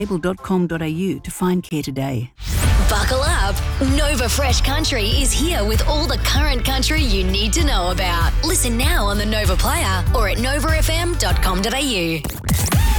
able.com.au to find care today. Buckle up. Nova Fresh Country is here with all the current country you need to know about. Listen now on the Nova Player or at novafm.com.au.